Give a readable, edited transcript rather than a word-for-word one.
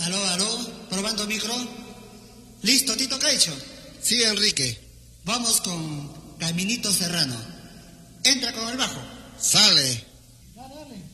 Aló, aló, probando micro. ¿Listo, Tito Caicho? Sí, Enrique. Vamos con Caminito Serrano. Entra con el bajo. Sale. Dale, dale.